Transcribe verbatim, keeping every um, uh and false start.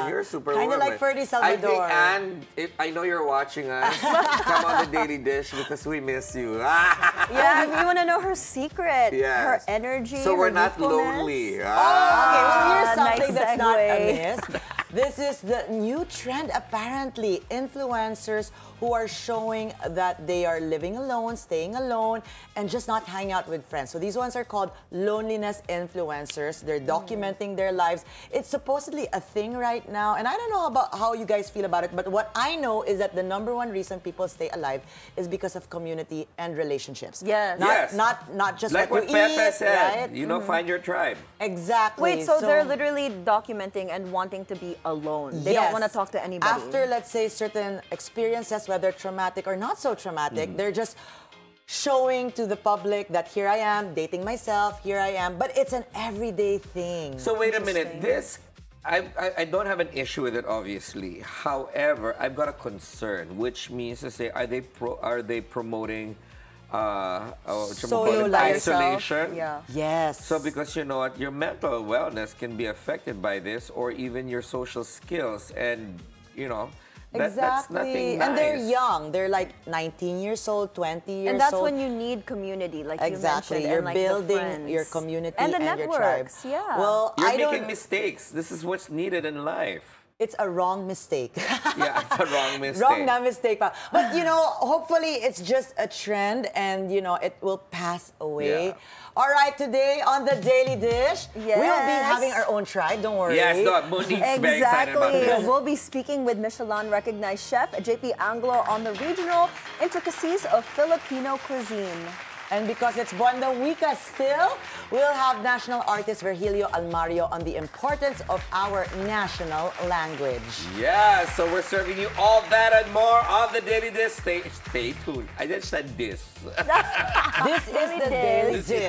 You're a superwoman. Kind of like Ferdy I think, Salvador. Anne, if I know you're watching us, come on the Daily Dish because we miss you. Yeah, we want to know her secret, Yes. her energy, So her we're not youthfulness. lonely. Oh, Ah. okay. Well, here's Ah, something nice that's not segue. amiss. This is the new trend, apparently. Influencers who are showing that they are living alone, staying alone, and just not hanging out with friends. So these ones are called loneliness influencers. They're documenting their lives. It's supposedly a thing right now. And I don't know about how you guys feel about it, but what I know is that the number one reason people stay alive is because of community and relationships. Yes. Not, Yes. not, not just Like what what you Pepe eat, said, right? you know, find your tribe. Exactly. Wait, so, they're literally documenting and wanting to be alone. They don't Yes. want to talk to anybody. After, let's say, certain experiences, whether traumatic or not so traumatic, Mm-hmm. they're just showing to the public that here I am, dating myself, here I am. But it's an everyday thing. So wait a minute. Interesting. This, I, I I don't have an issue with it, obviously. However, I've got a concern, which means to say, are they pro, are they promoting uh, uh what you call Solo it, life. isolation? Yeah. Yes. So because you know what, your mental wellness can be affected by this, or even your social skills, and you know. That, exactly. That's nothing nice. And they're young. They're like nineteen years old, twenty years And that's old. when you need community, like Exactly. you mentioned. You're and like the building friends. your community and, the and your tribe. networks, Yeah. Well, You're I don't. making mistakes. This is what's needed in life. It's a wrong mistake. Yeah, it's a wrong mistake. Wrong na mistake pa. But you know, hopefully it's just a trend and you know, it will pass away. Yeah. All right, today on the Daily Dish, we'll be Yes. having our own tribe, don't worry. Yes, no, Monique's very excited about Exactly. this. We'll be speaking with Michelin-recognized chef J P Anglo on the regional intricacies of Filipino cuisine. And because it's Buwan Wika still, we'll have national artist Virgilio Almario on the importance of our national language. Yeah, so we're serving you all that and more on the Daily Dish. Stay, stay tuned. I just said this. This is the Daily Daily Dish. Dish.